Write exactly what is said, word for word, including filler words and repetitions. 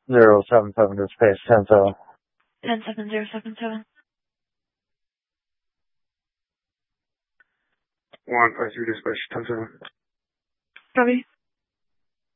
zero seven seven to space ten seven. ten seven zero seven seven. one five three to space ten seven. Copy.